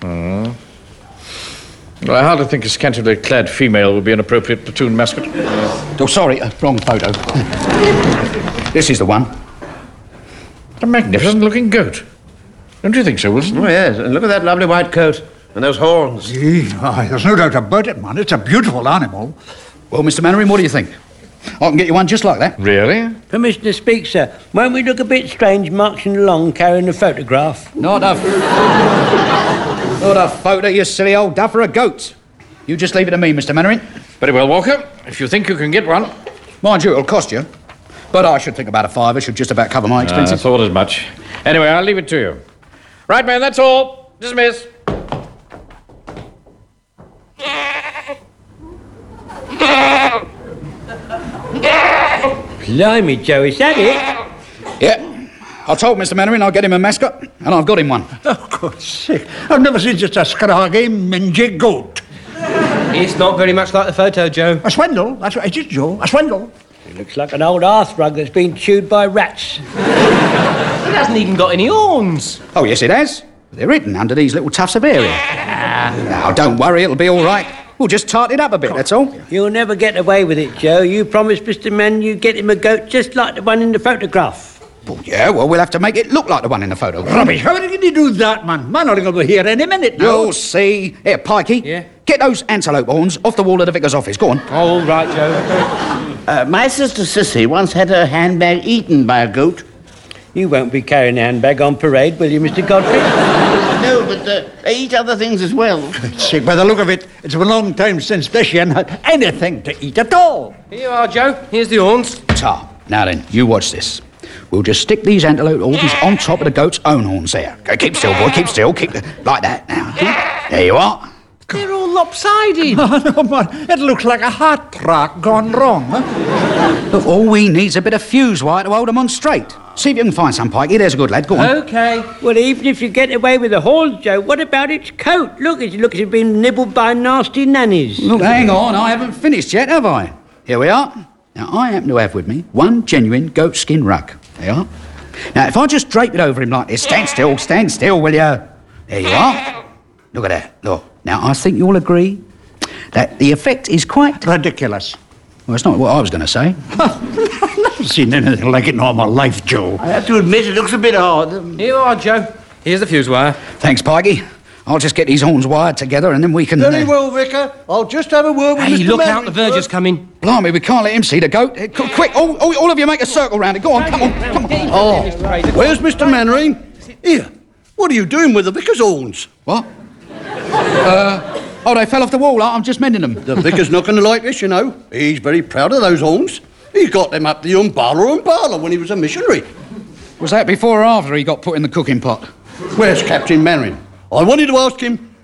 Well, I hardly think a scantily clad female would be an appropriate platoon mascot. Oh, sorry, wrong photo. This is the one. A magnificent-looking goat. Don't you think so, Wilson? Oh, yes, and look at that lovely white coat and those horns. There's no doubt about it, man. It's a beautiful animal. Well, Mr. Mannering, what do you think? I can get you one just like that. Really? Permission to speak, sir. Won't we look a bit strange marching along carrying a photograph? Not a photo, you silly old duffer, a goat. You just leave it to me, Mr. Mannering. Very well, Walker. If you think you can get one. Mind you, it'll cost you. But I should think about a fiver. Should just about cover my expenses. I thought as much. Anyway, I'll leave it to you. Right, man, that's all. Dismiss. Blimey, Joe, is that it? Yeah. I told Mr. Mannering I'd get him a mascot, and I've got him one. Oh, God's sake. I've never seen such a scraggy, mingy goat. It's not very much like the photo, Joe. A swindle. That's what it is, Joe. A swindle. It looks like an old hearth rug that's been chewed by rats. It hasn't even got any horns. Oh, yes, it has. They're hidden under these little tufts of hair here. Now, don't worry, it'll be all right. We'll just tighten it up a bit, that's all. You'll never get away with it, Joe. You promised Mr. Mann you'd get him a goat just like the one in the photograph. Well, yeah, well, we'll have to make it look like the one in the photo. Rubbish. How can you do that, man? Man, I'm going to be here any minute now. You'll see. Here, Pikey. Yeah? Get those antelope horns off the wall of the vicar's office. Go on. All right, Joe. My sister Sissy once had her handbag eaten by a goat. You won't be carrying a handbag on parade, will you, Mr. Godfrey? No, but they eat other things as well. See, by the look of it, it's been a long time since Bishan had anything to eat at all. Here you are, Joe. Here's the horns. Ta. Now then, you watch this. We'll just stick these antelope horns on top of the goat's own horns there. Okay, keep still, boy, keep still. Keep like that now. There you are. They're all lopsided. Oh, no, man. It looks like a hot track gone wrong. Huh? Look, all we need's a bit of fuse wire to hold them on straight. See if you can find some, Pikey. There's a good lad. Go on. OK. Well, even if you get away with the horns, Joe, what about its coat? Look, it looks as if it's been nibbled by nasty nannies. Look, hang on. I haven't finished yet, have I? Here we are. Now, I happen to have with me one genuine goat skin rug. There you are. Now, if I just drape it over him like this, stand still, will you? There you are. Look at that. Look. Now, I think you'll agree that the effect is quite ridiculous. Well, it's not what I was going to say. I've never seen anything like it in all my life, Joe. I have to admit, it looks a bit odd. Here you are, Joe. Here's the fuse wire. Thanks, Pikey. I'll just get these horns wired together and then we can... Very well, Vicar. I'll just have a word with Hey, Mr. look Manning out, the verger's coming. Blimey, we can't let him see the goat. Quick, all of you make a circle round it. Go on, come on. Oh, where's Mr. Mannering? Here, what are you doing with the vicar's horns? What? Oh, they fell off the wall. I'm just mending them. The vicar's not going to like this, you know. He's very proud of those horns. He got them up the Umballa when he was a missionary. Was that before or after he got put in the cooking pot? Where's Captain Mannering? I wanted to ask him...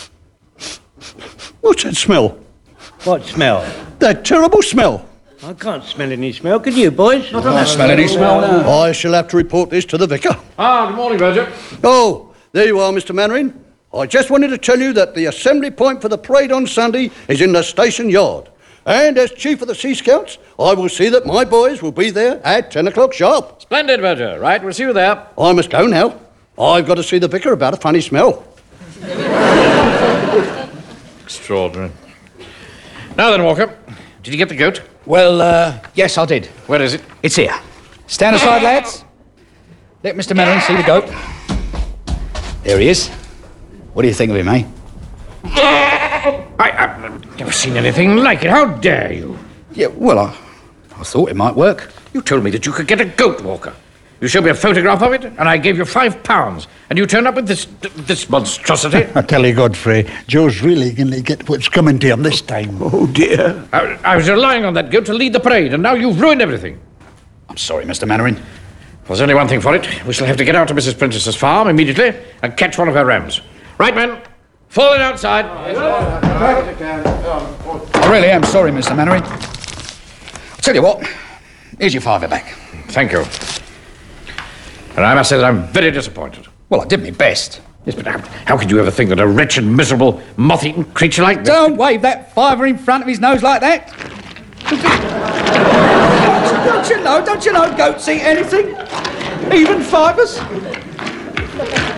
What's that smell? What smell? That terrible smell. I can't smell any smell, can you, boys? I don't smell any smell now. I shall have to report this to the vicar. Good morning, Verger. Oh, there you are, Mr. Mannering. I just wanted to tell you that the assembly point for the parade on Sunday is in the station yard. And as Chief of the Sea Scouts, I will see that my boys will be there at 10 o'clock sharp. Splendid, Verger. Right, we'll see you there. I must go now. I've got to see the vicar about a funny smell. Extraordinary. Now then, Walker, did you get the goat? Well, yes, I did. Where is it? It's here. Stand aside, lads. Let Mr. Mannering see the goat. There he is. What do you think of him, eh? I've never seen anything like it. How dare you? Yeah, well, I thought it might work. You told me that you could get a goat, Walker. You showed me a photograph of it, and I gave you £5, and you turned up with this monstrosity. I tell you, Godfrey, Joe's really going to get what's coming to him this time. Oh, dear. I was relying on that goat to lead the parade, and now you've ruined everything. I'm sorry, Mr. Mannering. There's only one thing for it. We shall have to get out to Mrs. Princess's farm immediately and catch one of her rams. Right, men? Fall in outside. I really am sorry, Mr. Mannering. I'll tell you what. Here's your £5 back. Thank you. And I must say that I'm very disappointed. Well, I did my best. Yes, but how could you ever think that a wretched, miserable, moth-eaten creature like this... Don't wave that fiver in front of his nose like that. Don't you know goats eat anything? Even fibres?